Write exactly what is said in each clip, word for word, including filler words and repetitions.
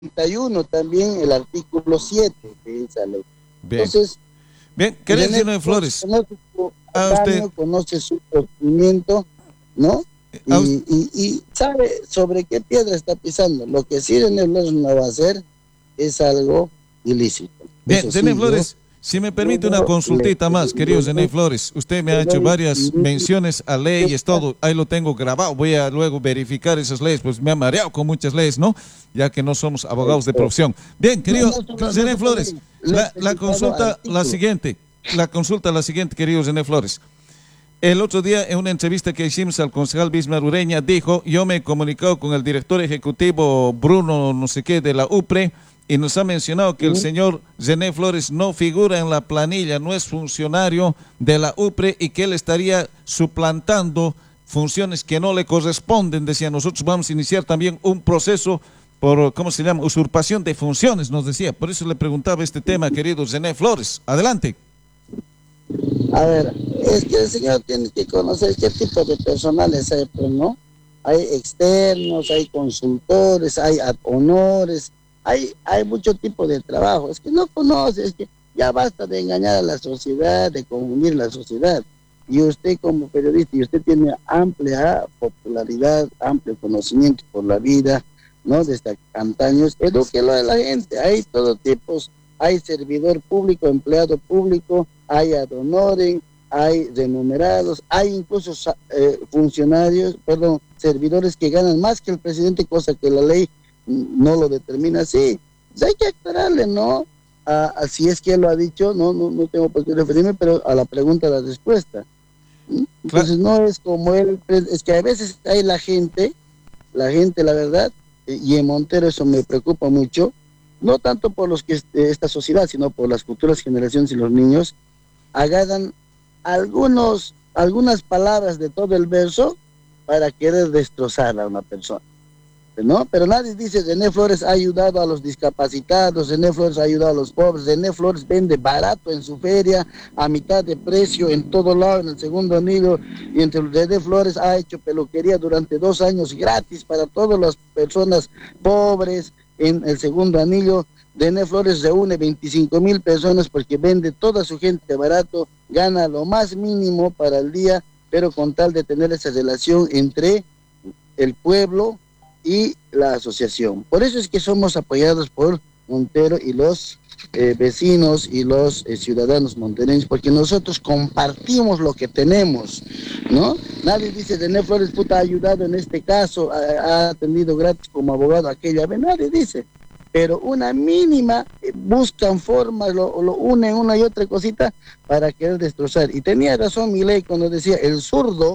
treinta y uno también el artículo siete de esa ley. Bien. Entonces, bien, querido Zeno de Flores, conoce su a usted, daño, conoce su procedimiento, ¿no? Y, usted, y, y sabe sobre qué piedra está pisando. Lo que sí René Flores no va a hacer es algo ilícito. bien, Eso René sí, yo, Flores, si me permite una yo le, consultita más, le querido René doy, Flores, usted me le ha hecho doy varias mi menciones a leyes, todo, ahí lo tengo grabado, voy a luego verificar esas leyes, pues me ha mareado con muchas leyes, ¿no? Ya que no somos abogados de respeto. profesión. Bien, No, querido no solo, no René solo Flores, ley, le he la, la explicado consulta, la artículo. siguiente, la consulta, la siguiente, querido René Flores. El otro día, en una entrevista que hicimos al concejal Bismar Ureña, dijo, yo me he comunicado con el director ejecutivo Bruno, no sé qué, de la UPRE, y nos ha mencionado que el señor René Flores no figura en la planilla, no es funcionario de la UPRE y que él estaría suplantando funciones que no le corresponden. Decía, nosotros vamos a iniciar también un proceso por, ¿cómo se llama?, usurpación de funciones, nos decía. Por eso le preguntaba este tema, querido René Flores. Adelante. A ver, es que el señor tiene que conocer qué tipo de personales hay, pues, ¿no? Hay externos, hay consultores, hay ad honores, hay, hay mucho tipo de trabajo. Es que no conoce, es que ya basta de engañar a la sociedad, de confundir la sociedad. Y usted como periodista, y usted tiene amplia popularidad, amplio conocimiento por la vida, ¿no? Desde antaños, edúquelo a la gente. Hay todo tipos, hay servidor público, empleado público, hay ad honorem, hay remunerados, hay incluso eh, funcionarios, perdón, servidores que ganan más que el presidente, cosa que la ley no lo determina así. Pues hay que aclararle, ¿no? A, a, si es que él lo ha dicho, no, no, no tengo por qué referirme, pero a la pregunta, a la respuesta. Entonces no es como él, es que a veces hay la gente, la gente, la verdad, y en Montero eso me preocupa mucho, no tanto por los que esta sociedad, sino por las futuras generaciones y los niños, agarran algunos, algunas palabras de todo el verso para querer destrozar a una persona, ¿no? Pero nadie dice, René Flores ha ayudado a los discapacitados, René Flores ha ayudado a los pobres, René Flores vende barato en su feria, a mitad de precio, en todo lado, en el segundo anillo, y entre René Flores ha hecho peluquería durante dos años gratis para todas las personas pobres, en el segundo anillo. René Flores reúne veinticinco mil personas porque vende toda su gente barato, gana lo más mínimo para el día, pero con tal de tener esa relación entre el pueblo y la asociación. Por eso es que somos apoyados por Montero y los eh, vecinos y los eh, ciudadanos montereños, porque nosotros compartimos lo que tenemos, ¿no? Nadie dice, René Flores puta ha ayudado en este caso, ha, ha atendido gratis como abogado aquella vez, nadie dice. Pero una mínima, eh, buscan formas, lo, lo unen una y otra cosita para querer destrozar. Y tenía razón Milei cuando decía, el zurdo,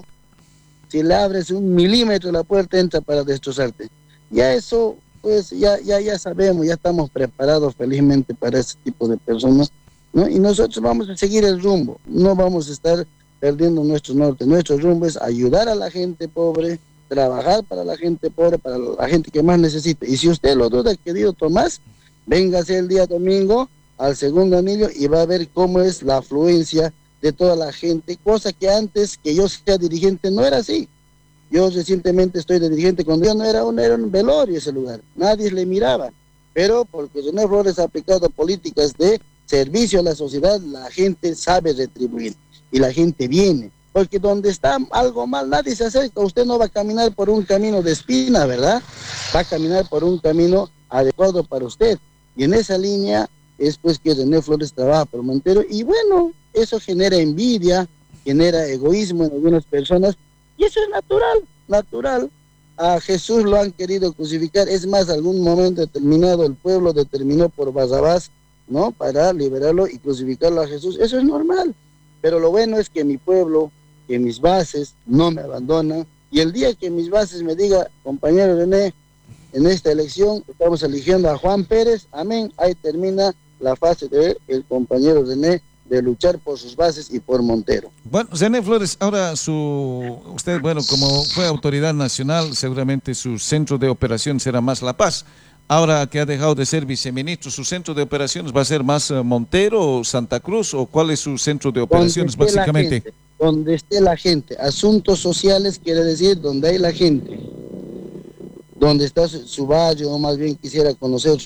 si le abres un milímetro la puerta, entra para destrozarte. Ya eso, pues ya, ya, ya sabemos, ya estamos preparados felizmente para ese tipo de personas, ¿no? Y nosotros vamos a seguir el rumbo, no vamos a estar perdiendo nuestro norte. Nuestro rumbo es ayudar a la gente pobre, trabajar para la gente pobre, para la gente que más necesita. Y si usted lo duda, querido Tomás, véngase el día domingo al segundo anillo y va a ver cómo es la afluencia de toda la gente, cosa que antes que yo sea dirigente no era así. Yo recientemente estoy de dirigente, cuando yo no era un, era un velorio ese lugar, nadie le miraba, pero porque René Flores ha aplicado políticas de servicio a la sociedad, la gente sabe retribuir y la gente viene. Porque donde está algo mal, nadie se acerca. Usted no va a caminar por un camino de espina, ¿verdad? Va a caminar por un camino adecuado para usted. Y en esa línea es pues que René Flores trabaja por Montero. Y bueno, eso genera envidia, genera egoísmo en algunas personas. Y eso es natural, natural. A Jesús lo han querido crucificar. Es más, algún momento determinado el pueblo determinó por Barrabás, ¿no? Para liberarlo y crucificarlo a Jesús. Eso es normal. Pero lo bueno es que mi pueblo, que mis bases no me abandonan, y el día que mis bases me diga, compañero René, en esta elección estamos eligiendo a Juan Pérez, amén, ahí termina la fase de el compañero René de luchar por sus bases y por Montero. Bueno, René Flores, ahora su, usted, bueno, como fue autoridad nacional, seguramente su centro de operación será más La Paz. Ahora que ha dejado de ser viceministro, ¿su centro de operaciones va a ser más Montero o Santa Cruz, o cuál es su centro de operaciones Donde básicamente? Gente, donde esté la gente, asuntos sociales quiere decir donde hay la gente. dónde está su, su barrio, o más bien quisiera conocer su